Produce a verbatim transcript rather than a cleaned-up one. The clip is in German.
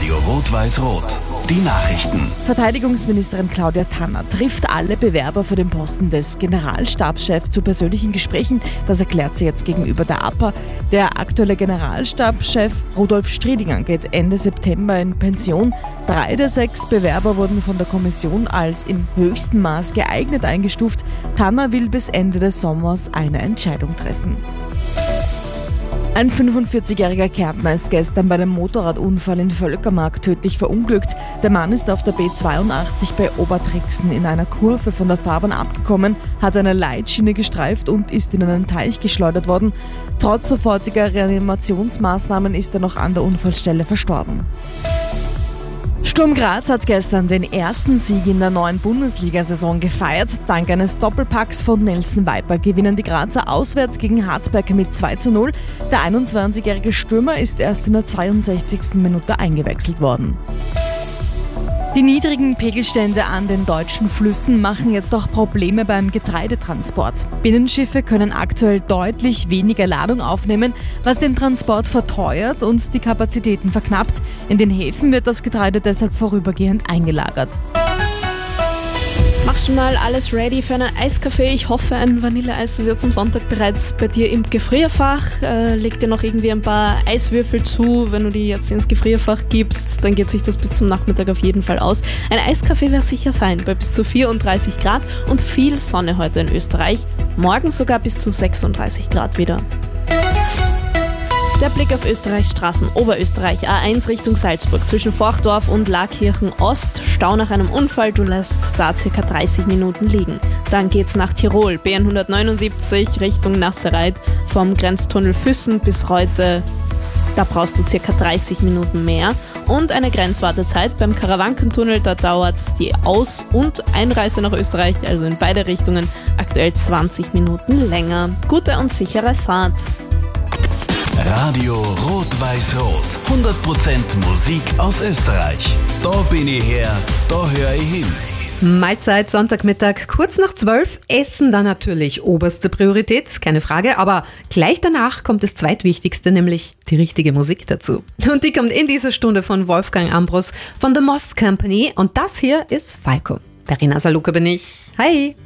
Radio Rot-Weiß-Rot. Die Nachrichten. Verteidigungsministerin Claudia Tanner trifft alle Bewerber für den Posten des Generalstabschefs zu persönlichen Gesprächen. Das erklärt sie jetzt gegenüber der A P A. Der aktuelle Generalstabschef Rudolf Striedinger geht Ende September in Pension. Drei der sechs Bewerber wurden von der Kommission als im höchsten Maß geeignet eingestuft. Tanner will bis Ende des Sommers eine Entscheidung treffen. Ein fünfundvierzigjähriger Kärntner ist gestern bei einem Motorradunfall in Völkermark tödlich verunglückt. Der Mann ist auf der B zweiundachtzig bei Obertrixen in einer Kurve von der Fahrbahn abgekommen, hat eine Leitschiene gestreift und ist in einen Teich geschleudert worden. Trotz sofortiger Reanimationsmaßnahmen ist er noch an der Unfallstelle verstorben. Sturm Graz hat gestern den ersten Sieg in der neuen Bundesliga-Saison gefeiert. Dank eines Doppelpacks von Nelson Viper gewinnen die Grazer auswärts gegen Hartberg mit zwei zu null. Der einundzwanzigjährige Stürmer ist erst in der zweiundsechzigsten Minute eingewechselt worden. Die niedrigen Pegelstände an den deutschen Flüssen machen jetzt auch Probleme beim Getreidetransport. Binnenschiffe können aktuell deutlich weniger Ladung aufnehmen, was den Transport verteuert und die Kapazitäten verknappt. In den Häfen wird das Getreide deshalb vorübergehend eingelagert. Machst du mal alles ready für einen Eiskaffee? Ich hoffe, ein Vanilleeis ist jetzt am Sonntag bereits bei dir im Gefrierfach. Äh, leg dir noch irgendwie ein paar Eiswürfel zu. Wenn du die jetzt ins Gefrierfach gibst, dann geht sich das bis zum Nachmittag auf jeden Fall aus. Ein Eiskaffee wäre sicher fein, bei bis zu vierunddreißig Grad und viel Sonne heute in Österreich. Morgen sogar bis zu sechsunddreißig Grad wieder. Der Blick auf Österreichs Straßen. Oberösterreich, A eins Richtung Salzburg, zwischen Forchdorf und Laakirchen Ost. Stau nach einem Unfall, du lässt da ca. dreißig Minuten liegen. Dann geht's nach Tirol, B N hundertneunundsiebzig Richtung Nassereit, vom Grenztunnel Füssen bis Reute. Da brauchst du ca. dreißig Minuten mehr. Und eine Grenzwartezeit beim Karawankentunnel, da dauert die Aus- und Einreise nach Österreich, also in beide Richtungen, aktuell zwanzig Minuten länger. Gute und sichere Fahrt. Radio Rot-Weiß-Rot. hundert Prozent Musik aus Österreich. Da bin ich her, da höre ich hin. Mahlzeit, Sonntagmittag, kurz nach zwölf. Essen dann natürlich oberste Priorität, keine Frage. Aber gleich danach kommt das Zweitwichtigste, nämlich die richtige Musik dazu. Und die kommt in dieser Stunde von Wolfgang Ambros von The Most Company. Und das hier ist Falco. Verena Saluka bin ich. Hi!